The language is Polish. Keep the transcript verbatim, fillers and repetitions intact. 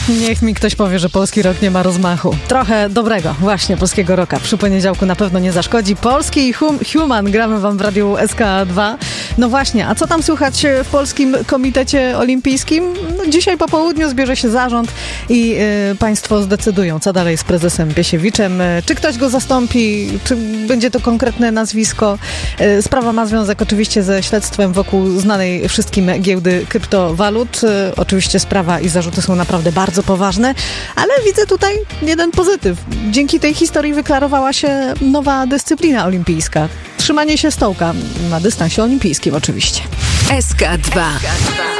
Niech mi ktoś powie, że polski rok nie ma rozmachu. Trochę dobrego, właśnie polskiego roka. Przy poniedziałku na pewno nie zaszkodzi. Polski hum, Human gramy wam w Radiu S K dwa. No właśnie, a co tam słychać w Polskim Komitecie Olimpijskim? No, dzisiaj po południu zbierze się zarząd i y, państwo zdecydują, co dalej z prezesem Piesiewiczem. Y, czy ktoś go zastąpi, czy będzie to konkretne nazwisko. Y, sprawa ma związek oczywiście ze śledztwem wokół znanej wszystkim giełdy kryptowalut. Y, oczywiście sprawa i zarzuty są naprawdę bardzo poważne, ale widzę tutaj jeden pozytyw. Dzięki tej historii wyklarowała się nowa dyscyplina olimpijska. Trzymanie się stołka na dystansie olimpijskim oczywiście. S K dwa.